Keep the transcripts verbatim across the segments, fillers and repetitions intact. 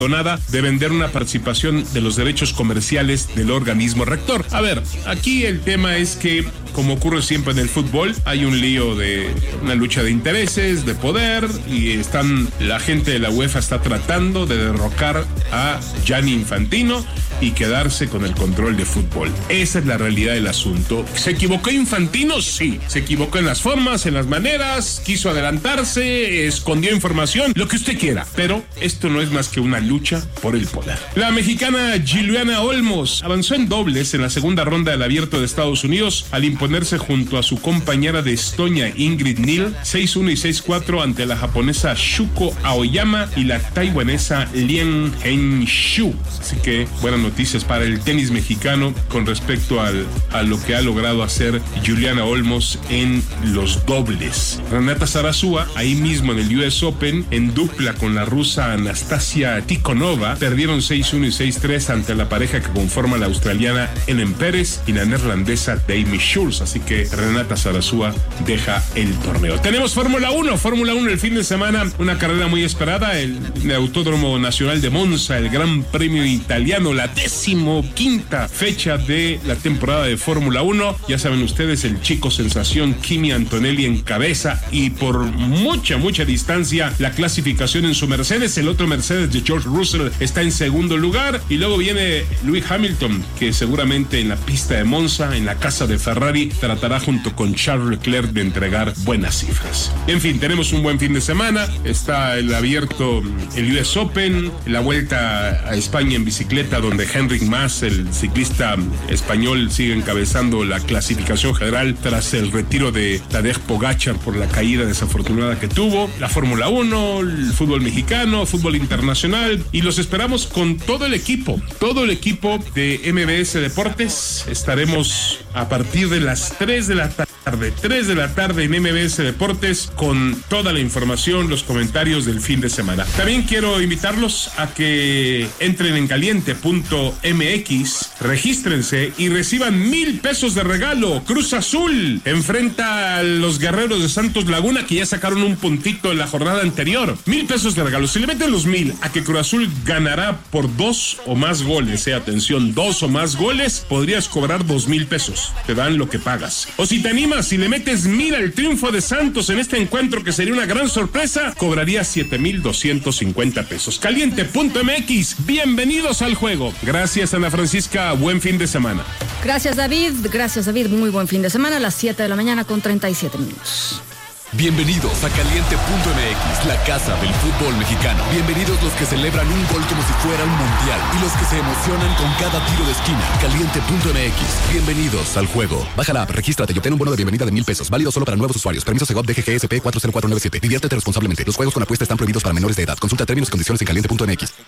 Nada de vender una participación de los derechos comerciales del organismo rector. A ver, aquí el tema es que, como ocurre siempre en el fútbol, hay un lío de una lucha de intereses, de poder, y están, la gente de la UEFA está tratando de derrocar a Gianni Infantino y quedarse con el control de fútbol. Esa es la realidad del asunto. ¿Se equivocó Infantino? Sí. Se equivocó en las formas, en las maneras, quiso adelantarse, escondió información, lo que usted quiera. Pero esto no es más que una lucha por el poder. La mexicana Giuliana Olmos avanzó en dobles en la segunda ronda del Abierto de Estados Unidos al imponerse junto a su compañera de Estonia Ingrid Nil seis uno y seis cuatro ante la japonesa Shuko Aoyama y la taiwanesa Lian Henshu. Así que buenas noticias para el tenis mexicano con respecto al, a lo que ha logrado hacer Giuliana Olmos en los dobles. Renata Zarazúa, ahí mismo en el U S Open, en dupla con la rusa Anastasia Tikhonova, perdieron seis uno y seis tres ante la pareja que conforma la australiana Ellen Pérez y la neerlandesa Demi Schulz. Así que Renata Zarazúa deja el torneo. Tenemos Fórmula uno, Fórmula uno el fin de semana, una carrera muy esperada, el, el Autódromo Nacional de Monza, el Gran Premio Italiano, la décimo quinta fecha de la temporada de Fórmula uno. Ya saben ustedes, el chico sensación Kimi Antonelli encabeza y por mucha, mucha distancia la clasificación en su Mercedes. El otro Mercedes de George Russell está en segundo lugar y luego viene Lewis Hamilton, que seguramente en la pista de Monza, en la casa de Ferrari, tratará junto con Charles Leclerc de entregar buenas cifras. En fin, tenemos un buen fin de semana. Está el abierto, el U S Open, la vuelta a España en bicicleta, donde Enric Mas, el ciclista español, sigue encabezando la clasificación general tras el retiro de Tadej Pogačar por la caída desafortunada que tuvo. La Fórmula uno, el fútbol mexicano, fútbol internacional, y los esperamos con todo el equipo, todo el equipo de M B S Deportes. Estaremos a partir de las tres de la tarde, tres de la tarde en M B S Deportes con toda la información, los comentarios del fin de semana. También quiero invitarlos a que entren en caliente punto m x, regístrense y reciban mil pesos de regalo. Cruz Azul enfrenta a los Guerreros de Santos Laguna, que ya sacaron un puntito en la jornada anterior. Mil pesos de regalo. Si le meten los mil a que Cruz Azul ganará por dos o más goles, eh, atención, dos o más goles, podrías cobrar dos mil pesos. Te dan lo que pagas. O si te animas, si le metes mil al triunfo de Santos en este encuentro, que sería una gran sorpresa, cobrarías siete mil doscientos cincuenta pesos. caliente punto m x, bienvenidos al juego. Gracias, Ana Francisca, buen fin de semana. Gracias, David, gracias, David, muy buen fin de semana, a las siete de la mañana con treinta y siete minutos. Bienvenidos a caliente punto m x, la casa del fútbol mexicano. Bienvenidos los que celebran un gol como si fuera un mundial y los que se emocionan con cada tiro de esquina. caliente punto m x, bienvenidos al juego. Baja la app, regístrate y obtén un bono de bienvenida de mil pesos, válido solo para nuevos usuarios. Permiso Segov D G G S P cuatro cero cuatro nueve siete. Diviértete responsablemente. Los juegos con apuesta están prohibidos para menores de edad. Consulta términos y condiciones en caliente punto m x.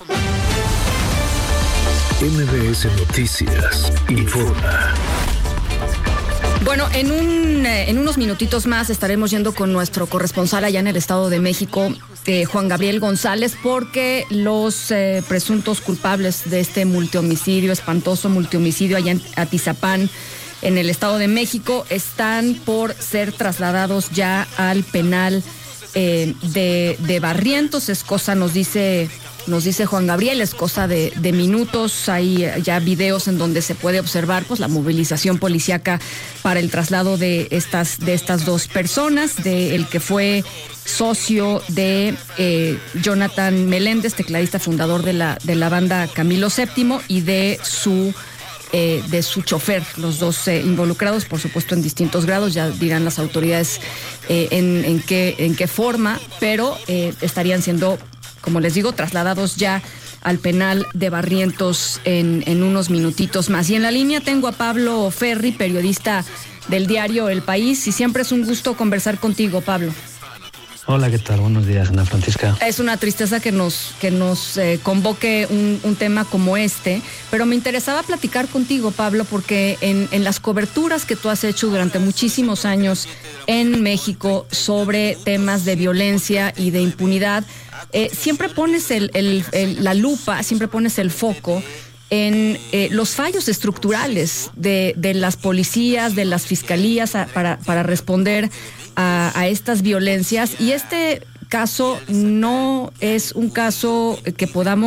M B S Noticias informa. Bueno, en un en unos minutitos más estaremos yendo con nuestro corresponsal allá en el Estado de México, eh, Juan Gabriel González, porque los eh, presuntos culpables de este multihomicidio, espantoso multihomicidio allá en Atizapán, en el Estado de México, están por ser trasladados ya al penal eh, de, de Barrientos. Es cosa, nos dice... Nos dice Juan Gabriel, es cosa de, de minutos. Hay ya videos en donde se puede observar pues la movilización policíaca para el traslado de estas, de estas dos personas, de el que fue socio de eh, Jonathan Meléndez, tecladista fundador de la, de la banda Camilo séptimo, y de su eh, de su chofer, los dos eh, involucrados, por supuesto en distintos grados, ya dirán las autoridades eh, en, en qué, en qué forma, pero eh, estarían siendo, como les digo, trasladados ya al penal de Barrientos en, en unos minutitos más. Y en la línea tengo a Pablo Ferri, periodista del diario El País, y siempre es un gusto conversar contigo, Pablo. Hola, ¿qué tal? Buenos días, Ana Francisca. Es una tristeza que nos, que nos eh, convoque un, un tema como este, pero me interesaba platicar contigo, Pablo, porque en, en las coberturas que tú has hecho durante muchísimos años en México sobre temas de violencia y de impunidad, eh, siempre pones el, el, el, la lupa, siempre pones el foco en eh, los fallos estructurales de, de las policías, de las fiscalías a, para, para responder a, a estas violencias. Y este caso no es un caso que podamos